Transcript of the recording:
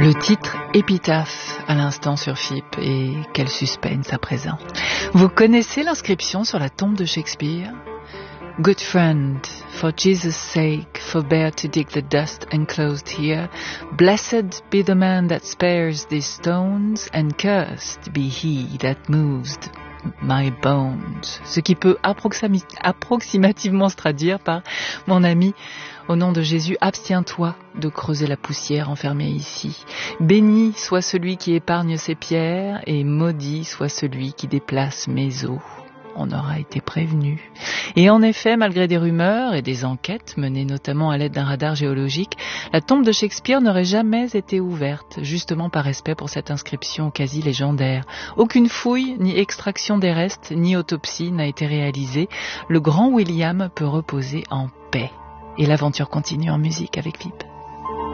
Le titre Épitaphe à l'instant sur FIP, et quel suspense à présent. Vous connaissez l'inscription sur la tombe de Shakespeare? Good friend, for Jesus' sake, forbear to dig the dust enclosed here. Blessed be the man that spares these stones, and cursed be he that moves my bones. Ce qui peut approximativement se traduire par mon ami, au nom de Jésus, abstiens-toi de creuser la poussière enfermée ici. Béni soit celui qui épargne ses pierres, et maudit soit celui qui déplace mes os. On aura été prévenu. Et en effet, malgré des rumeurs et des enquêtes menées notamment à l'aide d'un radar géologique, la tombe de Shakespeare n'aurait jamais été ouverte, justement par respect pour cette inscription quasi légendaire. Aucune fouille, ni extraction des restes, ni autopsie n'a été réalisée. Le grand William peut reposer en paix. Et l'aventure continue en musique avec VIP.